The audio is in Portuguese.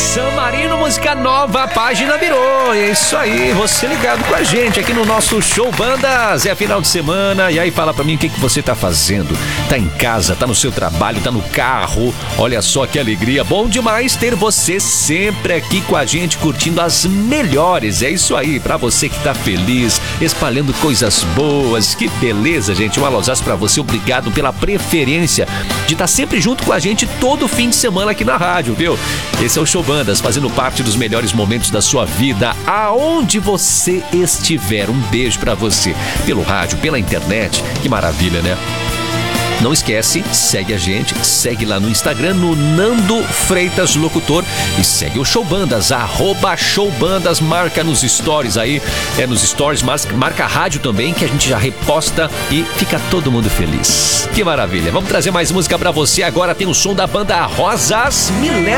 San Marino, música nova, a página virou. É isso aí, você ligado com a gente aqui no nosso Show Bandas. É final de semana, e aí fala pra mim o que você tá fazendo. Tá em casa, tá no seu trabalho, tá no carro. Olha só que alegria, bom demais ter você sempre aqui com a gente, curtindo as melhores. É isso aí, pra você que tá feliz, espalhando coisas boas. Que beleza, gente. Um alôzão pra você, obrigado pela preferência de estar sempre junto com a gente todo fim de semana aqui na rádio, viu? Esse é o Show Bandas, fazendo parte dos melhores momentos da sua vida, aonde você estiver. Um beijo pra você, pelo rádio, pela internet. Que maravilha, né? Não esquece, segue a gente, segue lá no Instagram, no Nando Freitas Locutor, e segue o Show Bandas, @showbandas, marca nos stories aí, nos stories, marca a rádio também, que a gente já reposta e fica todo mundo feliz. Que maravilha. Vamos trazer mais música pra você agora, tem o som da banda Rosas, Me Leva.